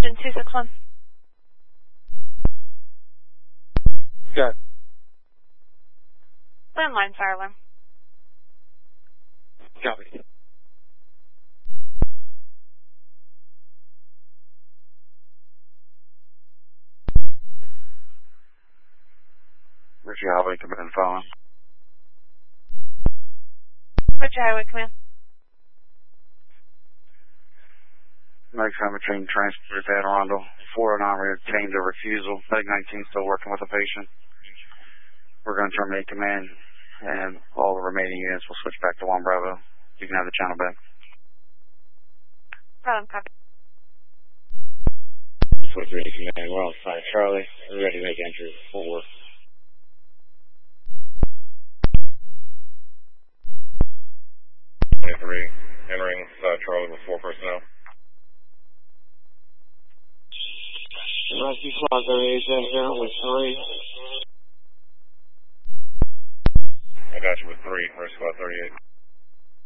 261. Got it. Landline fire alarm. Copy. Richie Highway Command phone. Richie Highway Command. Next time between transport at Anne Arundel. 409 retained a refusal. Meg 19 still working with the patient. We're going to terminate command, and all the remaining units will switch back to 1 Bravo. You can have the channel back. Problem copy. 43 command, we're on 5 Charlie. We're ready to make entry for work. Entering Charlie with 4 personnel. Rescue Squad 38 here with 3. I got you with 3, Rescue Squad 38.